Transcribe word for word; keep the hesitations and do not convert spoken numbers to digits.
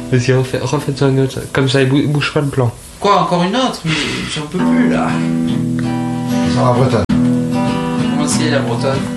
Vas-y, refais, refaites-en une autre. Comme ça, il bouge pas le plan. Quoi, encore une autre? Mais j'en peux plus là. Sur la bretonne. Comment c'est la bretonne?